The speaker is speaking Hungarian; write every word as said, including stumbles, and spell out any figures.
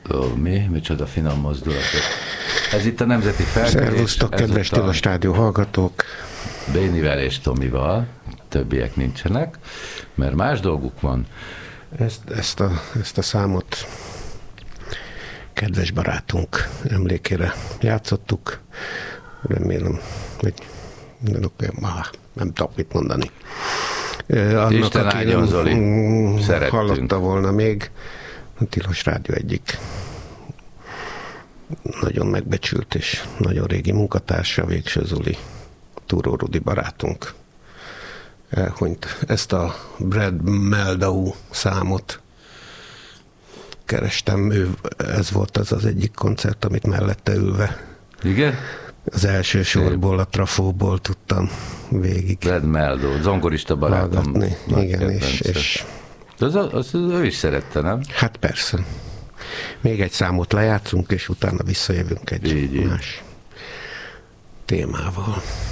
Ó, mi? Micsoda finom mozdulatok. Ez itt a Nemzeti Felkelés. Szervusztok, kedves Tilos Rádió hallgatók! Bénivel és Tomival, többiek nincsenek, mert más dolguk van. Ezt, ezt, a, ezt a számot kedves barátunk emlékére játszottuk. Remélem, hogy nem, nem tudok mit mondani. Annak, Isten aki áldjon, Zoli. Szerettünk. Hallotta volna még, a Tilos Rádió egyik nagyon megbecsült és nagyon régi munkatársa, Végső Zoli, Túró Rudi barátunk elhunyt. Ezt a Brad Meldau számot kerestem, ő, ez volt az az egyik koncert, amit mellette ülve. Igen? Az első sorból, a trafóból tudtam végig. Brad Meldau, zongorista barátom. Hallgatni. Igen, és, és... Az, az, az, ő is szerette, nem? Hát persze. Még egy számot lejátszunk, és utána visszajövünk egy így, más így. témával.